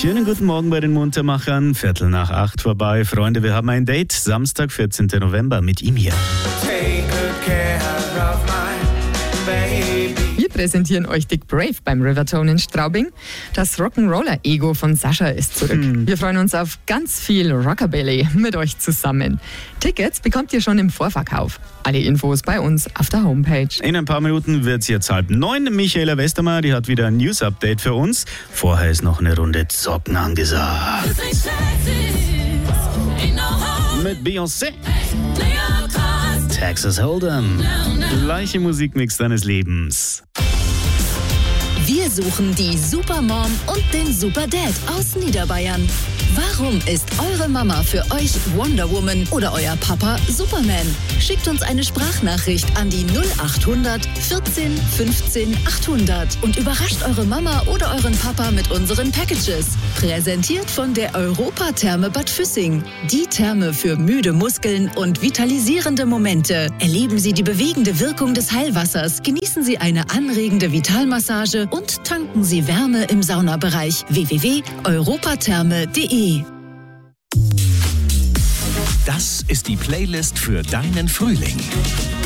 Schönen guten Morgen bei den Muntermachern. 7:45 vorbei. Freunde, wir haben ein Date. Samstag, 14. November mit ihm hier. Take good care of my baby. Wir präsentieren euch Dick Brave beim Rivertone in Straubing. Das Rock'n'Roller-Ego von Sascha ist zurück. Wir freuen uns auf ganz viel Rockabilly mit euch zusammen. Tickets bekommt ihr schon im Vorverkauf. Alle Infos bei uns auf der Homepage. In ein paar Minuten wird es jetzt 8:30. Michaela Westermeier, die hat wieder ein News-Update für uns. Vorher ist noch eine Runde Zocken angesagt. Mit Beyoncé. Texas Hold'em. Gleiche Musikmix deines Lebens. Wir suchen die Supermom und den Superdad aus Niederbayern. Warum ist eure Mama für euch Wonder Woman oder euer Papa Superman? Schickt uns eine Sprachnachricht an die 0800 14 15 800 und überrascht eure Mama oder euren Papa mit unseren Packages. Präsentiert von der Europa-Therme Bad Füssing. Die Therme für müde Muskeln und vitalisierende Momente. Erleben Sie die bewegende Wirkung des Heilwassers, genießen Sie eine anregende Vitalmassage und tanken Sie Wärme im Saunabereich. www.europatherme.de. Das ist die Playlist für deinen Frühling.